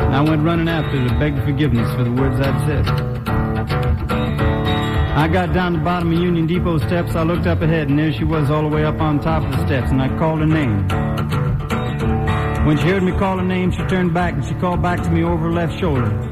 And I went running after her to beg forgiveness for the words I'd said. I got down the bottom of Union Depot steps. I looked up ahead, and there she was all the way up on top of the steps, and I called her name. When she heard me call her name, she turned back, and she called back to me over her left shoulder.